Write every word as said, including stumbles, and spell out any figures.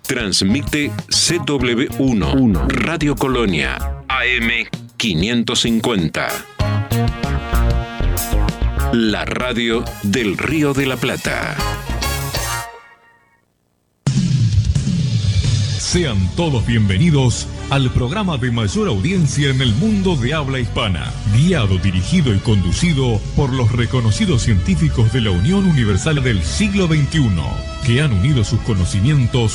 Transmite C W uno, Radio Colonia, A M quinientos cincuenta. La radio del Río de la Plata. Sean todos bienvenidos al programa de mayor audiencia en el mundo de habla hispana, guiado, dirigido y conducido por los reconocidos científicos de la Unión Universal del siglo veintiuno, que han unido sus conocimientos